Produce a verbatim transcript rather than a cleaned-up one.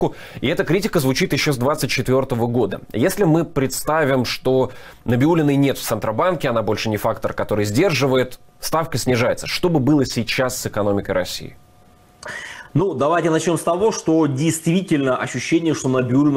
И эта критика звучит еще с двадцать четвёртого года. Если мы представим, что Набиуллиной нет в Центробанке, она больше не фактор, который сдерживает, ставка снижается. Что бы было сейчас с экономикой России? Ну, давайте начнем с того, что действительно ощущение, что Набиуллина